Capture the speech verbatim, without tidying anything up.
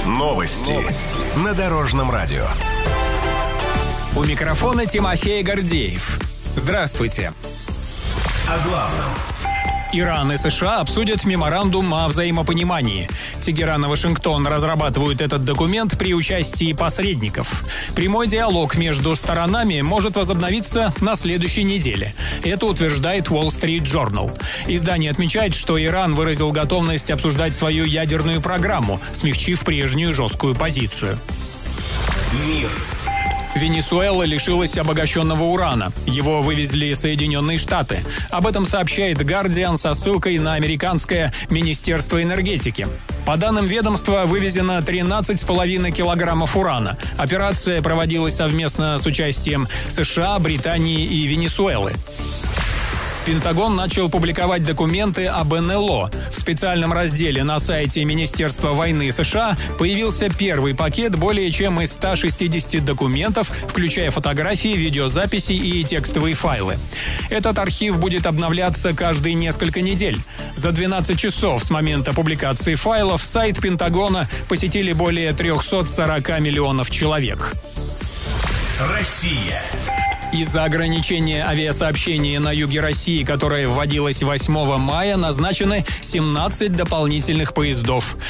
Новости на Дорожном радио. У микрофона Тимофей Гордеев. Здравствуйте. О главном. Иран и США обсудят меморандум о взаимопонимании. Тегеран и Вашингтон разрабатывают этот документ при участии посредников. Прямой диалог между сторонами может возобновиться на следующей неделе. Это утверждает Wall Street Journal. Издание отмечает, что Иран выразил готовность обсуждать свою ядерную программу, смягчив прежнюю жесткую позицию. Мир. Венесуэла лишилась обогащенного урана. Его вывезли Соединенные Штаты. Об этом сообщает Guardian со ссылкой на американское Министерство энергетики. По данным ведомства, вывезено тринадцать с половиной килограммов урана. Операция проводилась совместно с участием США, Британии и Венесуэлы. Пентагон начал публиковать документы об эн эл о. В специальном разделе на сайте Министерства войны США появился первый пакет более чем из ста шестидесяти документов, включая фотографии, видеозаписи и текстовые файлы. Этот архив будет обновляться каждые несколько недель. За двенадцать часов с момента публикации файлов сайт Пентагона посетили более триста сорок миллионов человек. Россия. Из-за ограничения авиасообщения на юге России, которое вводилось восьмого мая, назначены семнадцать дополнительных поездов.